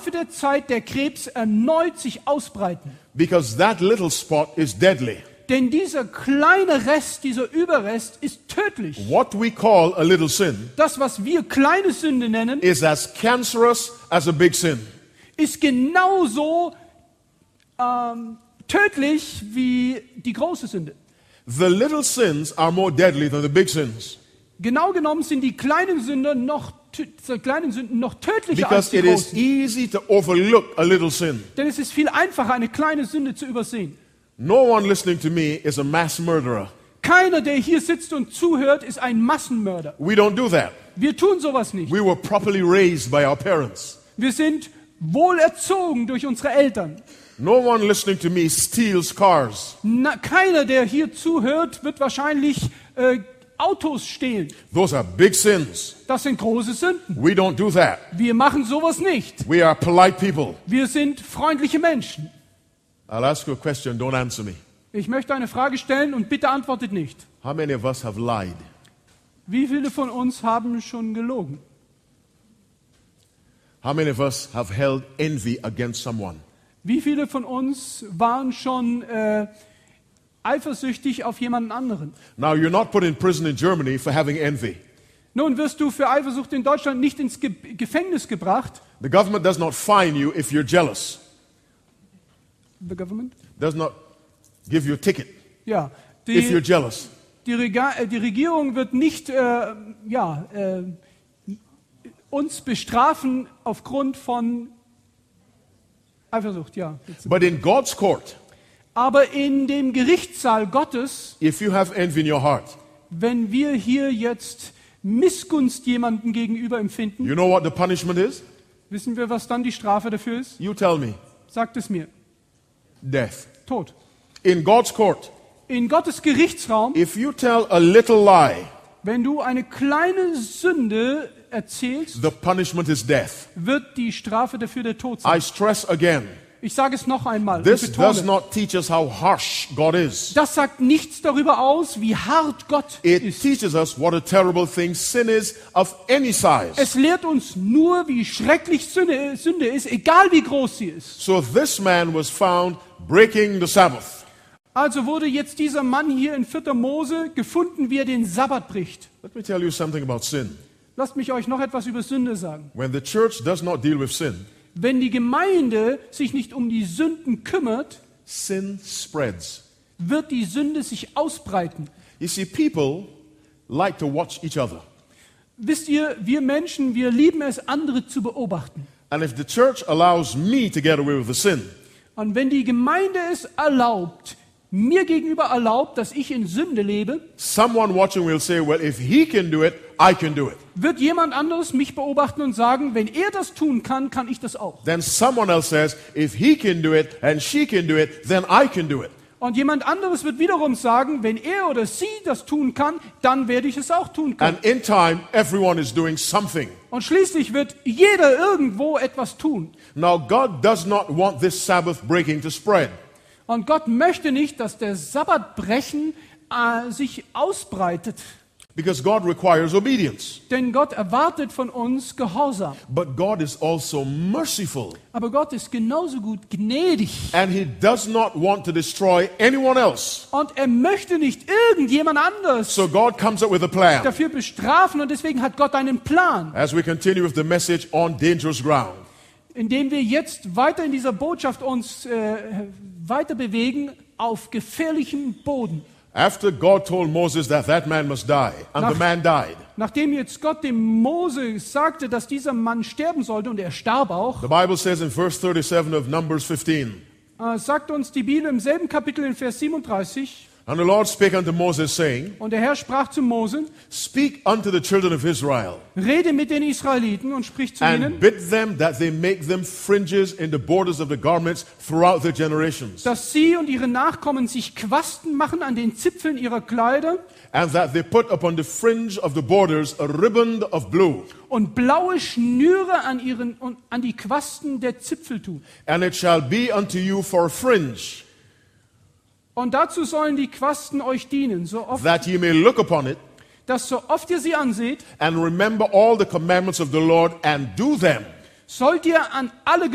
Laufe der Zeit der Krebs erneut sich ausbreiten. Because that little spot is deadly. Denn dieser kleine Rest, dieser Überrest ist tödlich. What we call a little sin Das, was wir kleine Sünde nennen, is as cancerous as a big sin. ist genauso tödlich wie die große Sünde. The little sins are more deadly than the big sins. Genau genommen sind die kleinen Sünden noch tödlicher als Because die it is großen. easy to overlook a little sin. Denn es ist viel einfacher, eine kleine Sünde zu übersehen. No one listening to me is a mass murderer. Keiner, der hier sitzt und zuhört, ist ein Massenmörder. We don't do that. Wir tun sowas nicht. We were properly raised by our parents. Wir sind wohl erzogen durch unsere Eltern. No one listening to me steals cars. Keiner, der hier zuhört, wird wahrscheinlich Autos stehlen. Those are big sins. Das sind große Sünden. We don't do that. Wir machen sowas nicht. We are polite people. Wir sind freundliche Menschen. I'll ask you a question, don't answer me. Ich möchte eine Frage stellen und bitte antwortet nicht. How many of us have lied? Wie viele von uns haben schon gelogen? How many of us have held envy against someone? Wie viele von uns waren schon eifersüchtig auf jemanden anderen? Now, you're not put in prison in Germany for having envy. Nun wirst du für Eifersucht in Deutschland nicht ins Gefängnis gebracht. The government does not fine you if you're jealous. The government? Does not give you a ticket Ja. if you're jealous. Die Regierung wird nicht uns bestrafen aufgrund von Eifersucht, ja. But in God's court, Aber in dem Gerichtssaal Gottes, if you have envy in your heart, wenn wir hier jetzt Missgunst jemandem gegenüber empfinden, you know what the punishment is? wissen wir, was dann die Strafe dafür ist? You tell me. Sagt es mir. Death. Tod. In God's court, In Gottes Gerichtsraum, if you tell a little lie, wenn du eine kleine Sünde erzählst, the punishment is death. wird die Strafe dafür der Tod sein. I stress again, Ich sage es noch einmal. und this betone, does not teach us how harsh God is. das sagt nichts darüber aus, wie hart Gott It ist. teaches us what a terrible thing sin is of any size. Es lehrt uns nur, wie schrecklich Sünde ist, egal wie groß sie ist. So this man was found breaking the Sabbath. Also wurde jetzt dieser Mann hier in 4. Mose gefunden, wie er den Sabbat bricht. Let me tell you something about sin. Lasst mich euch noch etwas über Sünde sagen. When the church does not deal with sin, Wenn die Gemeinde sich nicht um die Sünden kümmert, sin spreads. wird die Sünde sich ausbreiten. You see, people like to watch each other. Wisst ihr, wir Menschen, wir lieben es, andere zu beobachten. And if the church allows me to get away with the sin, Und wenn die Gemeinde es erlaubt, mir gegenüber erlaubt, dass ich in Sünde lebe, someone watching will say, well, if he can do it, I can do it. wird jemand anderes mich beobachten und sagen, wenn er das tun kann, kann ich das auch. Then someone else says, if he can do it and she can do it, then I can do it. Und jemand anderes wird wiederum sagen, wenn er oder sie das tun kann, dann werde ich es auch tun können. And in time, everyone is doing something. Und schließlich wird jeder irgendwo etwas tun. Now, God does not want this Sabbath breaking to spread. Und Gott möchte nicht, dass der Sabbatbrechen sich ausbreitet. Because God requires obedience. Denn Gott erwartet von uns Gehorsam. But God is also merciful. Aber Gott ist genauso gut gnädig. And He does not want to destroy anyone else. Und er möchte nicht irgendjemand anders So God comes up with a plan. dafür bestrafen. Und deswegen hat Gott einen Plan, As we continue with the message on dangerous ground. indem wir jetzt weiter in dieser Botschaft uns weiter bewegen auf gefährlichem Boden. After God told Moses that that man must die, and the man died, Nachdem jetzt Gott dem Mose sagte, dass dieser Mann sterben sollte, und er starb auch, the Bible says in verse 37 of Numbers 15, sagt uns die Bibel im selben Kapitel in Vers 37, and the Lord spake unto Moses, saying, und der Herr sprach zu Mose, Speak unto the children of Israel, rede mit den Israeliten und sprich zu and ihnen, bid them that they make them fringes in the borders of the garments throughout their generations, dass sie und ihre Nachkommen sich Quasten machen an den Zipfeln ihrer Kleider and that they put upon the fringe of the borders a riband of blue, und blaue Schnüre an die Quasten der Zipfel tun. and it shall be unto you for a fringe, Und dazu sollen die Quasten euch dienen, that ye may look upon it, dass so oft ihr sie anseht, and remember all the commandments of the Lord, and do them. sollt ihr an alle